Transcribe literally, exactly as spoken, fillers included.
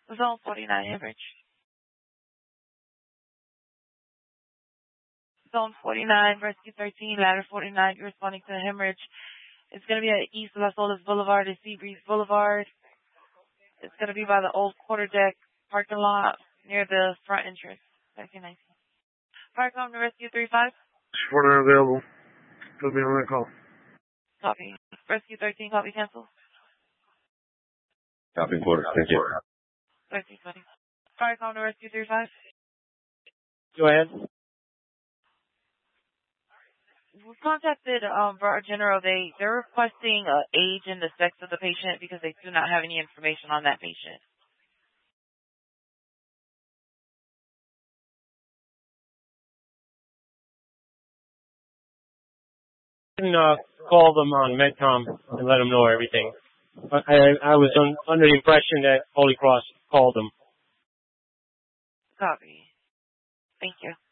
Zone forty-nine, hemorrhage. Zone forty-nine, rescue thirteen, ladder forty-nine, you're responding to a hemorrhage. It's going to be at East Las Olas Boulevard and Seabreeze Boulevard. It's going to be by the old quarter deck parking lot near the front entrance. nineteen nineteen. Fire come to rescue three five. forty-nine available. Put me on that call. Copy. Rescue thirteen, copy cancel. Copy quarter. Thank you. thirteen twenty. Fire come to rescue three five. Go ahead. We contacted um, Broward General. They, they're requesting uh, age and the sex of the patient because they do not have any information on that patient. I can uh, call them on Medcom and let them know everything. I, I, I was un, under the impression that Holy Cross called them. Copy. Thank you.